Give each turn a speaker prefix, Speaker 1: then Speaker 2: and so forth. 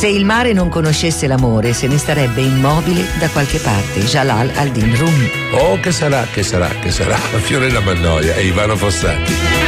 Speaker 1: Se il mare non conoscesse l'amore, se ne starebbe immobile da qualche parte. Jalal al-Din Rumi.
Speaker 2: Oh, che sarà? Fiorella Mannoia e Ivano Fossati.